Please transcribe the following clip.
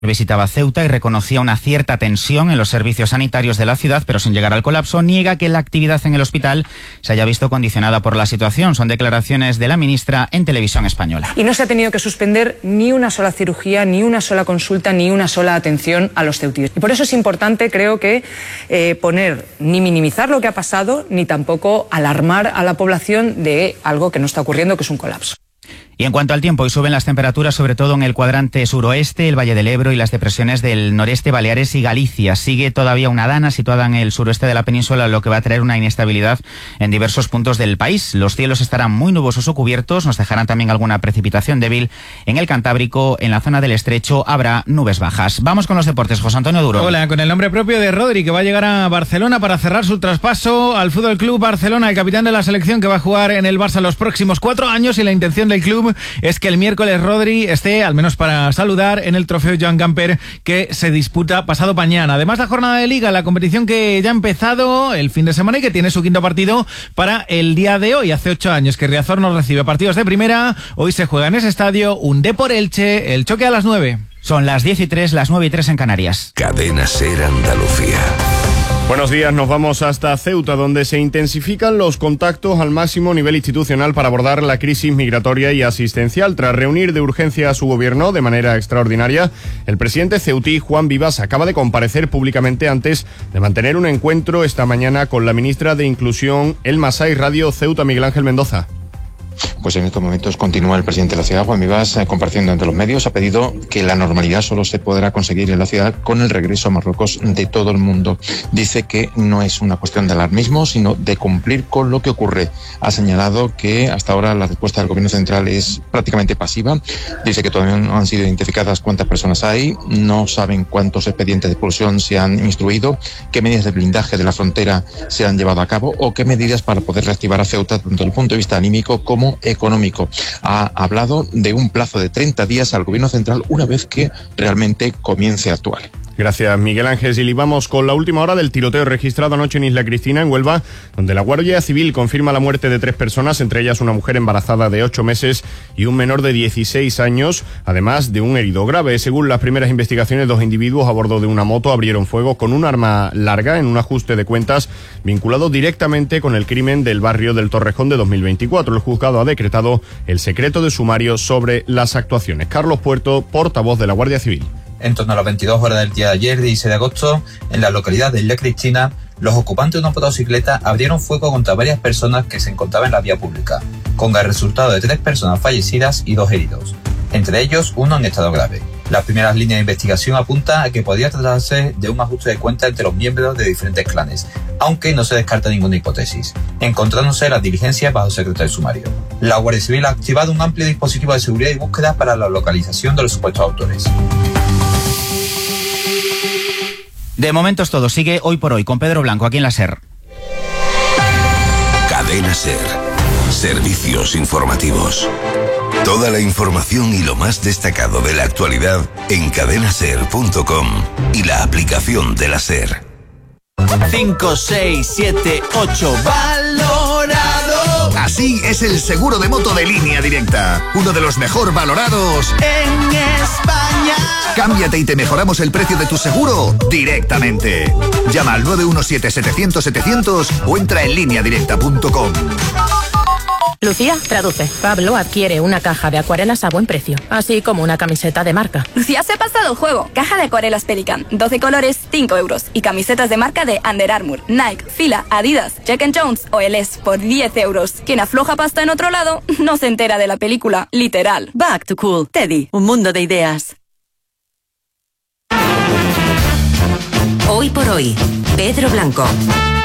Visitaba Ceuta y reconocía una cierta tensión en los servicios sanitarios de la ciudad, pero sin llegar al colapso. Niega que la actividad en el hospital se haya visto condicionada por la situación. Son declaraciones de la ministra en Televisión Española. Y no se ha tenido que suspender ni una sola cirugía, ni una sola consulta, ni una sola atención a los ceutíes. Y por eso es importante, creo que, ni minimizar lo que ha pasado, ni tampoco alarmar a la población de algo que no está ocurriendo, que es un colapso. Y en cuanto al tiempo, hoy suben las temperaturas, sobre todo en el cuadrante suroeste, el Valle del Ebro y las depresiones del noreste, Baleares y Galicia. Sigue todavía una dana situada en el suroeste de la península, lo que va a traer una inestabilidad en diversos puntos del país. Los cielos estarán muy nubosos o cubiertos, nos dejarán también alguna precipitación débil. En el Cantábrico, en la zona del Estrecho, habrá nubes bajas. Vamos con los deportes. José Antonio Duro. Hola, con el nombre propio de Rodri, que va a llegar a Barcelona para cerrar su traspaso al Fútbol Club Barcelona, el capitán de la selección que va a jugar en el Barça los próximos 4 años, y la intención del club es que el miércoles Rodri esté, al menos para saludar, en el trofeo Joan Gamper que se disputa pasado mañana. Además, la jornada de Liga, la competición que ya ha empezado el fin de semana y que tiene su quinto partido para el día de hoy. Hace 8 años que Riazor no recibe partidos de primera. Hoy se juega en ese estadio un Depor Elche, el choque a las 9. Son las 10:03, las 9:03 en Canarias. Cadena SER Andalucía. Buenos días, nos vamos hasta Ceuta, donde se intensifican los contactos al máximo nivel institucional para abordar la crisis migratoria y asistencial. Tras reunir de urgencia a su gobierno de manera extraordinaria, el presidente ceutí, Juan Vivas, acaba de comparecer públicamente antes de mantener un encuentro esta mañana con la ministra de Inclusión, El Masai Radio Ceuta, Miguel Ángel Mendoza. Pues en estos momentos continúa el presidente de la ciudad, Juan Vivas, compareciendo ante los medios. Ha pedido que la normalidad solo se podrá conseguir en la ciudad con el regreso a Marruecos de todo el mundo. Dice que no es una cuestión de alarmismo, sino de cumplir con lo que ocurre. Ha señalado que hasta ahora la respuesta del gobierno central es prácticamente pasiva. Dice que todavía no han sido identificadas cuántas personas hay, no saben cuántos expedientes de expulsión se han instruido, qué medidas de blindaje de la frontera se han llevado a cabo o qué medidas para poder reactivar a Ceuta tanto desde el punto de vista anímico como económico. Ha hablado de un plazo de 30 días al gobierno central una vez que realmente comience a actuar. Gracias, Miguel Ángel. Y vamos con la última hora del tiroteo registrado anoche en Isla Cristina, en Huelva, donde la Guardia Civil confirma la muerte de 3 personas, entre ellas una mujer embarazada de 8 meses y un menor de 16 años, además de un herido grave. Según las primeras investigaciones, 2 individuos a bordo de una moto abrieron fuego con un arma larga en un ajuste de cuentas vinculado directamente con el crimen del barrio del Torrejón de 2024. El juzgado ha decretado el secreto de sumario sobre las actuaciones. Carlos Puerto, portavoz de la Guardia Civil. En torno a las 22 horas del día de ayer, 16 de agosto, en la localidad de Isla Cristina, los ocupantes de una motocicleta abrieron fuego contra varias personas que se encontraban en la vía pública, con el resultado de 3 personas fallecidas y 2 heridos, entre ellos uno en estado grave. Las primeras líneas de investigación apuntan a que podría tratarse de un ajuste de cuentas entre los miembros de diferentes clanes, aunque no se descarta ninguna hipótesis, encontrándose las diligencias bajo secreto de sumario. La Guardia Civil ha activado un amplio dispositivo de seguridad y búsqueda para la localización de los supuestos autores. De momento es todo. Sigue Hoy por Hoy con Pedro Blanco aquí en la SER. Cadena SER. Servicios informativos. Toda la información y lo más destacado de la actualidad en cadenaser.com y la aplicación de la SER. 5, 6, 7, 8, valorado. Así es el seguro de moto de Línea Directa, uno de los mejor valorados en España. Cámbiate y te mejoramos el precio de tu seguro directamente. Llama al 917-700-700 o entra en lineadirecta.com. Lucía, traduce. Pablo adquiere una caja de acuarelas a buen precio, así como una camiseta de marca. Lucía se ha pasado el juego. Caja de acuarelas Pelican, 12 colores, 5 euros. Y camisetas de marca de Under Armour, Nike, Fila, Adidas, Jack & Jones o LS por 10 euros. Quien afloja pasta en otro lado no se entera de la película, literal. Back to Cool, Teddy, un mundo de ideas. Hoy por Hoy, Pedro Blanco.